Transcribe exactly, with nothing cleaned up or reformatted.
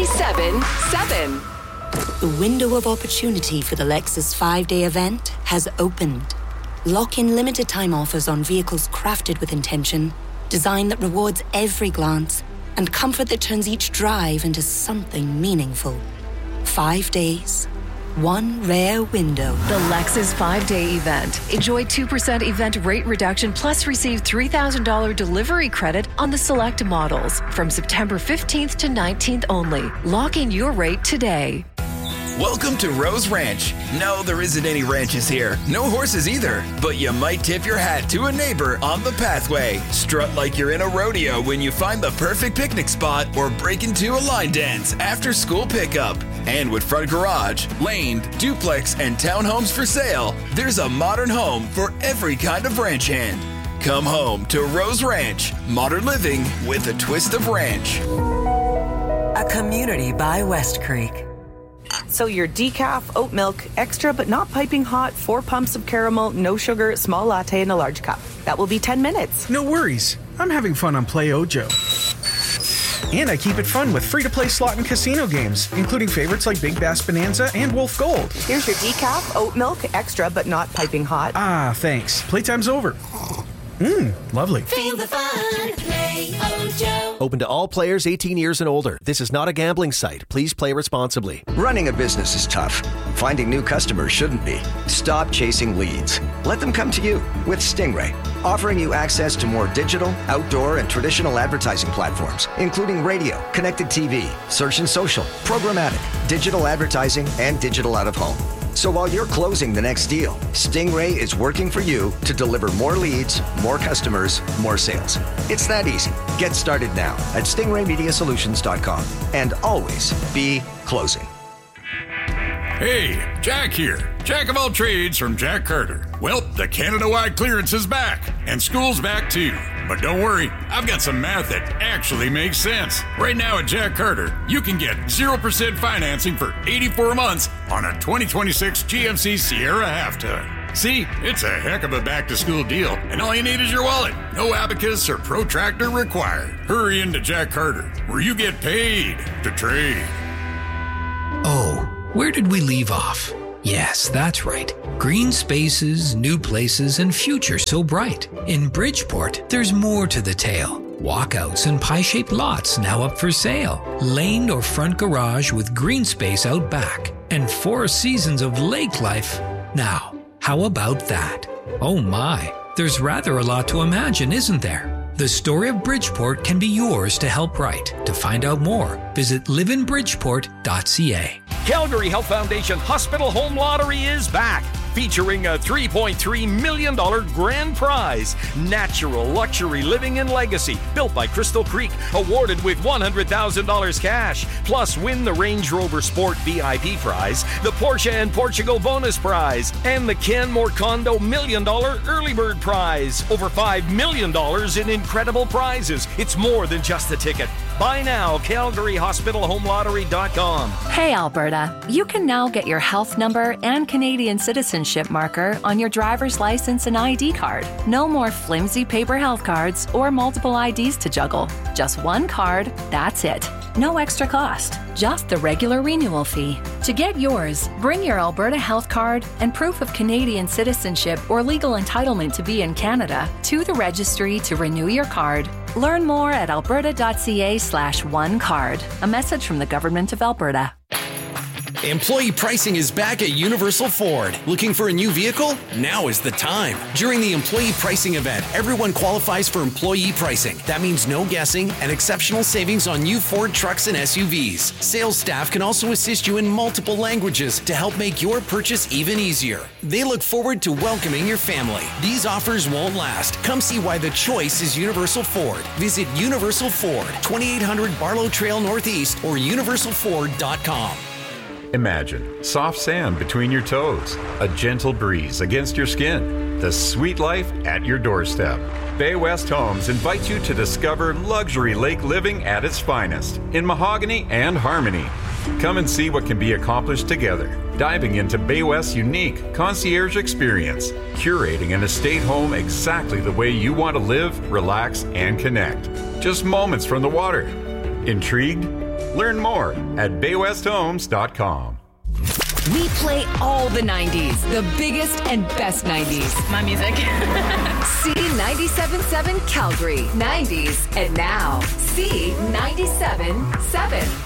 ninety-seven point seven. The window of opportunity for the Lexus five-day event has opened. Lock in limited time offers on vehicles crafted with intention, design that rewards every glance, and comfort that turns each drive into something meaningful. Five days, one rare window. The Lexus five-day event. Enjoy two percent event rate reduction plus receive three thousand dollars delivery credit on the select models from September fifteenth to nineteenth only. Lock in your rate today. Welcome to Rose Ranch. No, there isn't any ranches here. No horses either. But you might tip your hat to a neighbor on the pathway. Strut like you're in a rodeo when you find the perfect picnic spot or break into a line dance after school pickup. And with front garage, laned, duplex, and townhomes for sale, there's a modern home for every kind of ranch hand. Come home to Rose Ranch. Modern living with a twist of ranch. A community by West Creek. So your decaf, oat milk, extra but not piping hot, four pumps of caramel, no sugar, small latte in a large cup. That will be ten minutes. No worries. I'm having fun on Play Ojo. And I keep it fun with free-to-play slot and casino games, including favorites like Big Bass Bonanza and Wolf Gold. Here's your decaf, oat milk, extra but not piping hot. Ah, thanks. Playtime's over. Mmm, lovely. Feel the fun. Play Ojo. Open to all players eighteen years and older. This is not a gambling site. Please play responsibly. Running a business is tough. Finding new customers shouldn't be. Stop chasing leads. Let them come to you with Stingray, offering you access to more digital, outdoor, and traditional advertising platforms, including radio, connected T V, search and social, programmatic, digital advertising, and digital out-of-home. So while you're closing the next deal, Stingray is working for you to deliver more leads, more customers, more sales. It's that easy. Get started now at stingray media solutions dot com and always be closing. Hey, Jack here. Jack of all trades from Jack Carter. Well, the Canada-wide clearance is back, and school's back too. But don't worry, I've got some math that actually makes sense. Right now at Jack Carter, you can get zero percent financing for eighty-four months on a twenty twenty-six G M C Sierra half-ton. See, it's a heck of a back-to-school deal, and all you need is your wallet. No abacus or protractor required. Hurry into Jack Carter, where you get paid to trade. Oh, where did we leave off? Yes, that's right. Green spaces, new places, and future so bright. In Bridgeport, there's more to the tale. Walkouts and pie-shaped lots now up for sale. Laned or front garage with green space out back. And four seasons of lake life. Now, how about that? Oh my, there's rather a lot to imagine, isn't there? The story of Bridgeport can be yours to help write. To find out more, visit live in bridgeport dot c a. Calgary Health Foundation Hospital Home Lottery is back, featuring a three point three million dollars grand prize. Natural luxury living and legacy, built by Crystal Creek, awarded with one hundred thousand dollars cash. Plus, win the Range Rover Sport V I P prize, the Porsche and Portugal bonus prize, and the Canmore Condo million dollar early bird prize. Over five million dollars in incredible prizes. It's more than just a ticket. Buy now, calgary hospital home lottery dot com. Hey Alberta, you can now get your health number and Canadian citizenship marker on your driver's license and I D card. No more flimsy paper health cards or multiple I Ds to juggle. Just one card, that's it. No extra cost, just the regular renewal fee. To get yours, bring your Alberta health card and proof of Canadian citizenship or legal entitlement to be in Canada to the registry to renew your card. Learn more at alberta dot c a slash one card. A message from the Government of Alberta. Employee pricing is back at Universal Ford. Looking for a new vehicle? Now is the time. During the employee pricing event, everyone qualifies for employee pricing. That means no guessing and exceptional savings on new Ford trucks and S U Vs. Sales staff can also assist you in multiple languages to help make your purchase even easier. They look forward to welcoming your family. These offers won't last. Come see why the choice is Universal Ford. Visit Universal Ford, twenty-eight hundred Barlow Trail Northeast or universal ford dot com. Imagine soft sand between your toes, a gentle breeze against your skin, the sweet life at your doorstep. Bay West Homes invites you to discover luxury lake living at its finest in mahogany and harmony. Come and see what can be accomplished together, diving into Bay West's unique concierge experience, curating an estate home exactly the way you want to live, relax, and connect. Just moments from the water. Intrigued? Learn more at bay west homes dot com. We play all the nineties, the biggest and best nineties. My music. C ninety-seven point seven Calgary, nineties and now. C ninety-seven point seven.